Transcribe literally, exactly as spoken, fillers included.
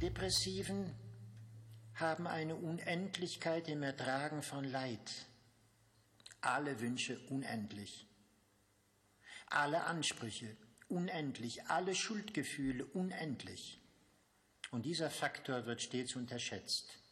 Depressiven haben eine Unendlichkeit im Ertragen von Leid, alle Wünsche unendlich, alle Ansprüche unendlich, alle Schuldgefühle unendlich. Und dieser Faktor wird stets unterschätzt.